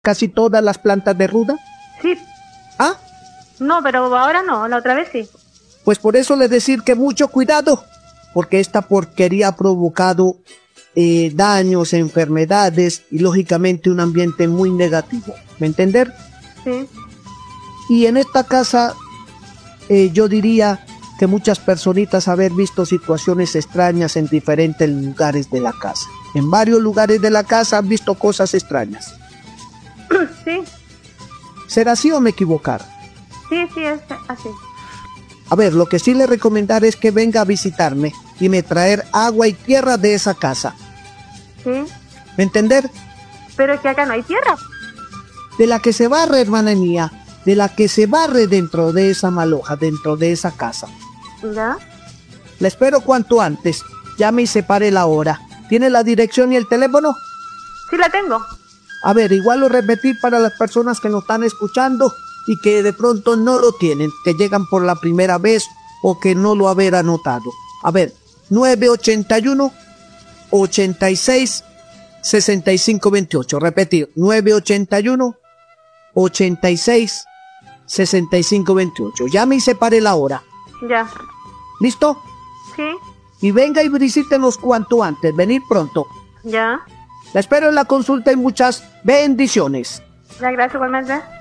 casi todas las plantas de ruda? Sí. ¿Ah? No, pero ahora no, la otra vez sí. Pues por eso les decir que mucho cuidado, porque esta porquería ha provocado daños, enfermedades y lógicamente un ambiente muy negativo. ¿Me entender? Sí. Y en esta casa yo diría que muchas personitas haber visto situaciones extrañas en diferentes lugares de la casa. En varios lugares de la casa han visto cosas extrañas. Sí. ¿Será así o me equivocar? Sí, es así. A ver, lo que sí le recomendaré es que venga a visitarme y me traer agua y tierra de esa casa. Sí. ¿Me entender? Pero es que acá no hay tierra. De la que se barre, hermana mía, de la que se barre dentro de esa maloja, dentro de esa casa. ¿Ya? La espero cuanto antes. Llame y separe la hora. ¿Tiene la dirección y el teléfono? Sí la tengo. A ver, igual lo repetir para las personas que nos están escuchando y que de pronto no lo tienen, que llegan por la primera vez o que no lo haber anotado. A ver, 981 86 65 28. Repetir, 981 86 65 28. Llame y separe la hora. Ya. ¿Listo? Sí. Y venga y visítenos cuanto antes, venir pronto. Ya. La espero en la consulta y muchas bendiciones. Ya, gracias igualmente.